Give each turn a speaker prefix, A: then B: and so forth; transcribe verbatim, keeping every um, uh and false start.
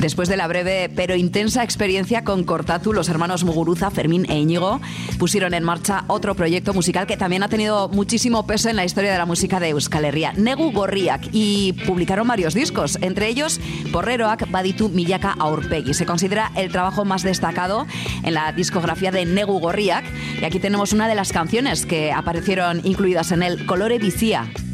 A: Después de la breve pero intensa experiencia con Kortatu, los hermanos Muguruza, Fermín e Íñigo, pusieron en marcha otro proyecto musical que también ha tenido muchísimo peso en la historia de la música de Euskal Herria, Negu Gorriak, y publicaron varios discos, entre ellos Porreroak Baditu Milaka Aurpegi. Se considera el trabajo más destacado en la discografía de Negu Gorriak, y aquí tenemos una de las canciones que aparecieron incluidas en el Kolore Bizia.